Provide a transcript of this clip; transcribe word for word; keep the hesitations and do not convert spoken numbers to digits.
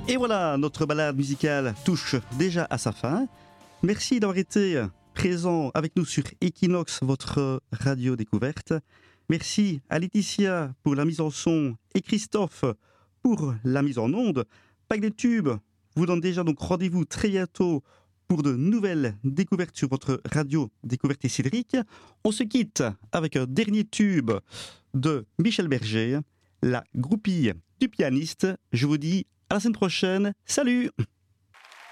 Et voilà, notre balade musicale touche déjà à sa fin. Merci d'avoir été présent avec nous sur Equinox, votre radio découverte. Merci à Laetitia pour la mise en son et Christophe pour la mise en onde. Pack des Tubes vous donne déjà donc rendez-vous très bientôt pour de nouvelles découvertes sur votre radio Découverte et Cédric. On se quitte avec un dernier tube de Michel Berger, la groupie du pianiste. Je vous dis à la semaine prochaine. Salut!